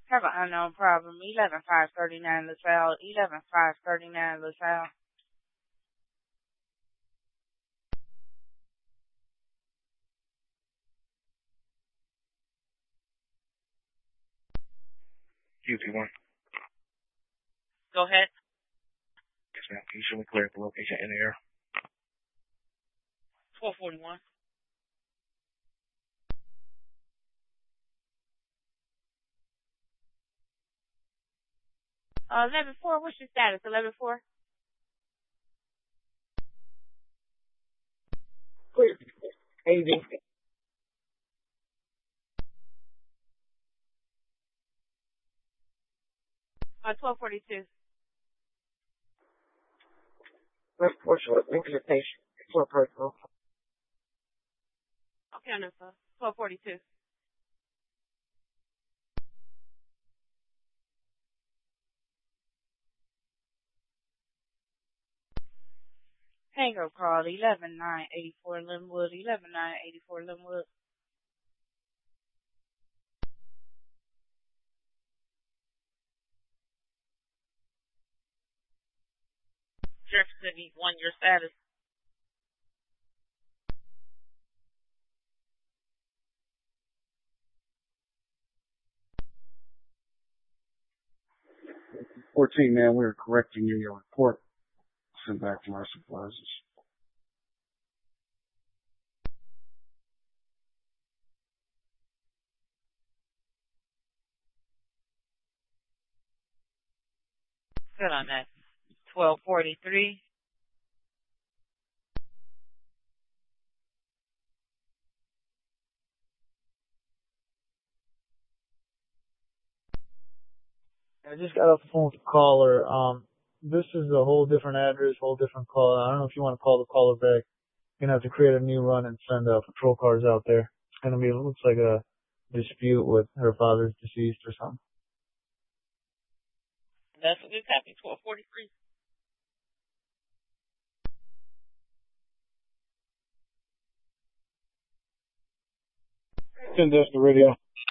Have an unknown problem. 11539 LaSalle. 11539 LaSalle. QT1. Go ahead. Yes, ma'am. Can you show me clear at the location in the air? 1241. 11-4, what's your status? 11-4? Clear. AV. 1242. Left for short implementation for personal. Okay, no, sir. 1242. Tango call 11984 Linwood. 11984 Linwood. Jefferson East 1, your status. Man, we were correcting your report sent back from our supervisors. Good on that. 1243. I just got off the phone with the caller. This is a whole different address, whole different call. I don't know if you want to call the caller back. You're gonna have to create a new run and send patrol cars out there. It's gonna be, it looks like a dispute with her father's deceased or something. That's what is happening. 1243. Send us the radio.